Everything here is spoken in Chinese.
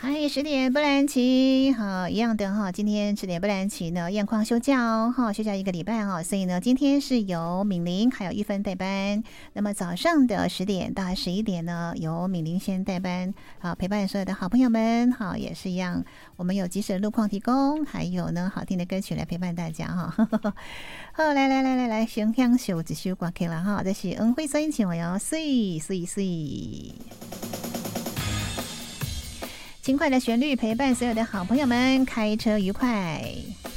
嗨，10点不然起，好，一样的哈。今天10点不然起呢，燕匡休假哦，哈，休假1个礼拜哈，所以呢，今天是由敏玲还有玉芬代班。那么早上的10点到11点呢，由敏玲先代班，好，陪伴所有的好朋友们，好，也是一样，我们有及时的路况提供，还有呢，好听的歌曲来陪伴大家哈。好，来，先享受一首歌曲了哈，这是恩惠所演唱的哟，水。轻快的旋律陪伴所有的好朋友们，开车愉快。